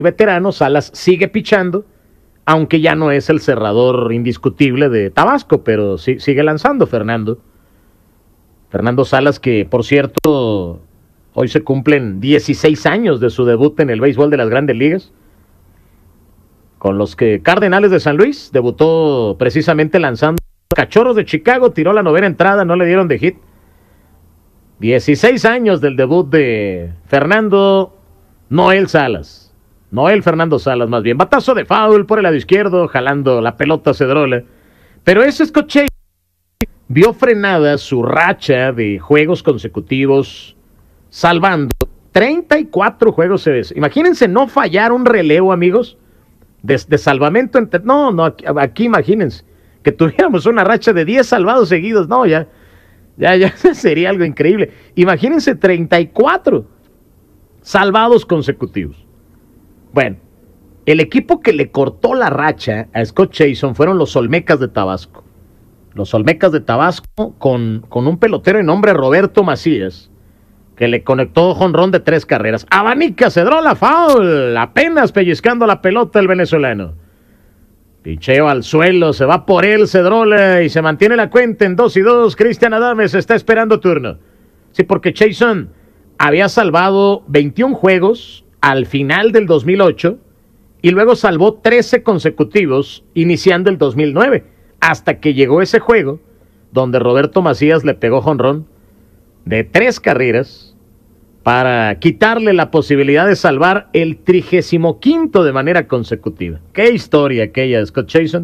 veterano, Salas sigue pichando, aunque ya no es el cerrador indiscutible de Tabasco, pero sí, sigue lanzando Fernando Salas, que por cierto hoy se cumplen 16 años de su debut en el béisbol de las Grandes Ligas, con los que Cardenales de San Luis debutó precisamente lanzando. Cachorros de Chicago tiró la 9ª entrada, no le dieron de hit. 16 años del debut de Fernando Fernando Salas más bien. Batazo de foul por el lado izquierdo, jalando la pelota Cedrola. Pero ese Scott Chase vio frenada su racha de juegos consecutivos, salvando 34 juegos. Imagínense no fallar un relevo, amigos, de salvamento. Aquí imagínense que tuviéramos una racha de 10 salvados seguidos. No, ya sería algo increíble. Imagínense 34 salvados consecutivos. Bueno, el equipo que le cortó la racha a Scott Chason fueron los Olmecas de Tabasco. Los Olmecas de Tabasco con un pelotero de nombre Roberto Macías, que le conectó jonrón de 3 carreras. Abanica Cedrola, foul, apenas pellizcando la pelota el venezolano. Picheo al suelo, se va por él Cedrola y se mantiene la cuenta en 2-2. Cristian Adames está esperando turno. Sí, porque Chason había salvado 21 juegos al final del 2008 y luego salvó 13 consecutivos iniciando el 2009, hasta que llegó ese juego donde Roberto Macías le pegó jonrón de 3 carreras para quitarle la posibilidad de salvar el 35º de manera consecutiva. Qué historia aquella de Scott Chason,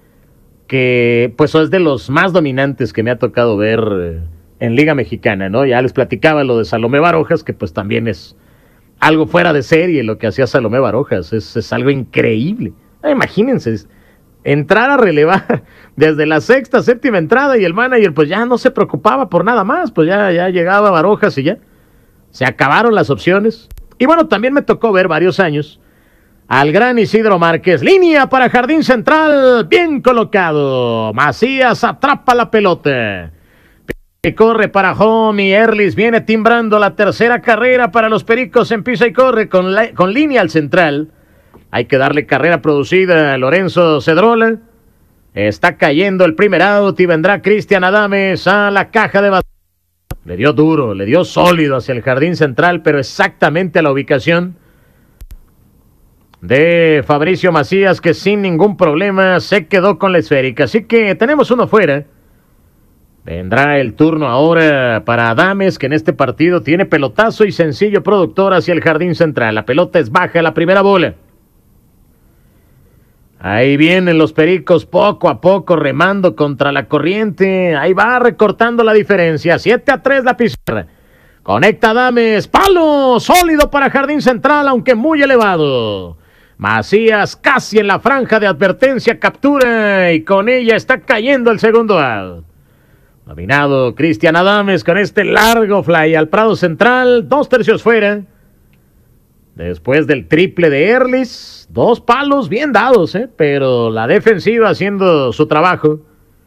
que pues es de los más dominantes que me ha tocado ver en Liga Mexicana, ¿no? Ya les platicaba lo de Salomé Barojas, que pues también es algo fuera de serie lo que hacía Salomé Barojas, es algo increíble. Imagínense, entrar a relevar desde la 6ª, 7ª entrada y el manager pues ya no se preocupaba por nada más, pues ya llegaba Barojas y ya se acabaron las opciones. Y bueno, también me tocó ver varios años al gran Isidro Márquez. Línea para jardín central, bien colocado. Macías atrapa la pelota. Y corre para home y Erlis viene timbrando la 3ª carrera para los Pericos en pisa y corre con línea al central. Hay que darle carrera producida a Lorenzo Cedrola. Está cayendo el primer out y vendrá Cristian Adames a la caja de bateo. Le dio duro, le dio sólido hacia el jardín central, pero exactamente a la ubicación de Fabricio Macías, que sin ningún problema se quedó con la esférica. Así que tenemos uno fuera. Vendrá el turno ahora para Adames, que en este partido tiene pelotazo y sencillo productor hacia el jardín central. La pelota es baja, la primera bola. Ahí vienen los Pericos poco a poco remando contra la corriente. Ahí va recortando la diferencia. 7-3 la pizarra. Conecta Adames. Palo sólido para jardín central, aunque muy elevado. Macías casi en la franja de advertencia. Captura y con ella está cayendo el segundo out. Dominado Cristian Adames con este largo fly al prado central. 2/3 fuera. Después del triple de Erlis, 2 palos bien dados, pero la defensiva haciendo su trabajo.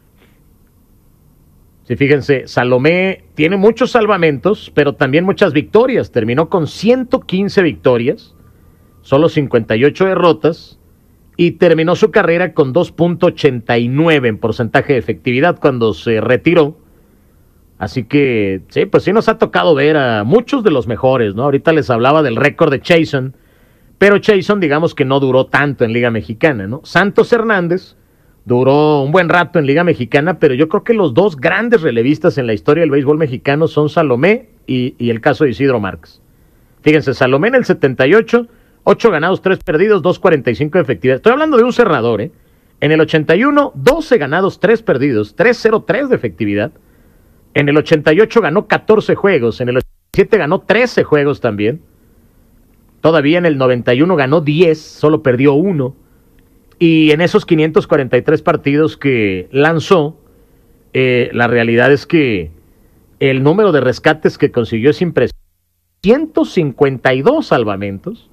Sí, fíjense, Salomé tiene muchos salvamentos, pero también muchas victorias. Terminó con 115 victorias, solo 58 derrotas, y terminó su carrera con 2.89 en porcentaje de efectividad cuando se retiró. Así que, sí, pues sí nos ha tocado ver a muchos de los mejores, ¿no? Ahorita les hablaba del récord de Chason, pero Chason, digamos que no duró tanto en Liga Mexicana, ¿no? Santos Hernández duró un buen rato en Liga Mexicana, pero yo creo que los 2 grandes relevistas en la historia del béisbol mexicano son Salomé y el caso de Isidro Márquez. Fíjense, Salomé en el 78, 8 ganados, 3 perdidos, 2.45 de efectividad. Estoy hablando de un cerrador, ¿eh? En el 81, 12 ganados, 3 perdidos, 3.03 de efectividad. En el 88 ganó 14 juegos, en el 87 ganó 13 juegos también. Todavía en el 91 ganó 10, solo perdió 1. Y en esos 543 partidos que lanzó, la realidad es que el número de rescates que consiguió es impresionante. 152 salvamentos.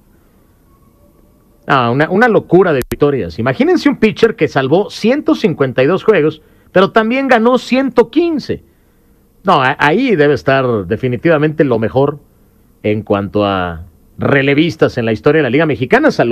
Una locura de victorias. Imagínense un pitcher que salvó 152 juegos, pero también ganó 115. No, ahí debe estar definitivamente lo mejor en cuanto a relevistas en la historia de la Liga Mexicana.